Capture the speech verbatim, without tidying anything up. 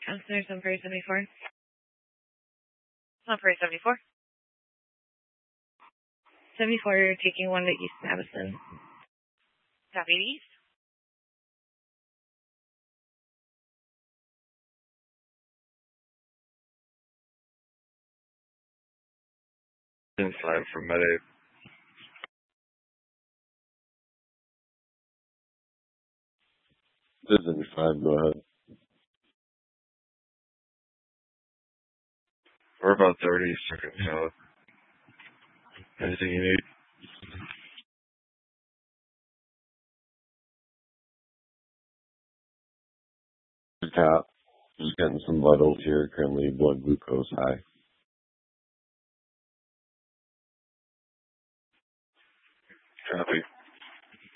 Counselor, seven four seventy-four. seven four seventy-four. seventy-four, you're taking one to East Madison. Southeast. Inside for Med eight. This is five, go ahead. We're about thirty seconds out. Anything you need? Top. Just getting some vitals here. Currently blood glucose high. Copy.